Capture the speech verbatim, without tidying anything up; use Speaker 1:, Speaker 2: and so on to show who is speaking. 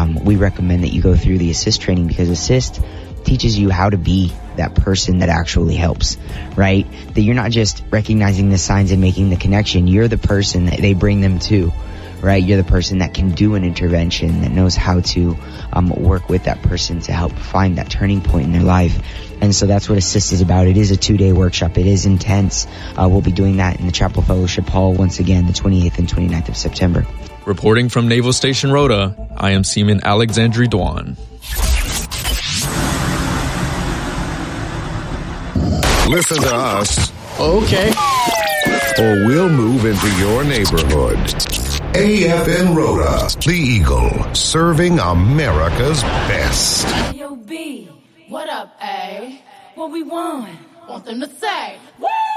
Speaker 1: um, we recommend that you go through the ASSIST training, because ASSIST teaches you how to be that person that actually helps, right? That you're not just recognizing the signs and making the connection. You're the person that they bring them to, right? You're the person that can do an intervention, that knows how to um, work with that person to help find that turning point in their life. And so that's what ASSIST is about. It is a two-day workshop. It is intense. Uh, we'll be doing that in the Chapel Fellowship Hall once again, the twenty-eighth and twenty-ninth of September.
Speaker 2: Reporting from Naval Station Rota, I am Seaman Alexandre Dwan.
Speaker 3: Listen to us.
Speaker 4: Okay.
Speaker 3: Or we'll move into your neighborhood. A F N Rota, the Eagle, serving America's best.
Speaker 5: Yo, B, what up, A? What we want? Want them to say, woo!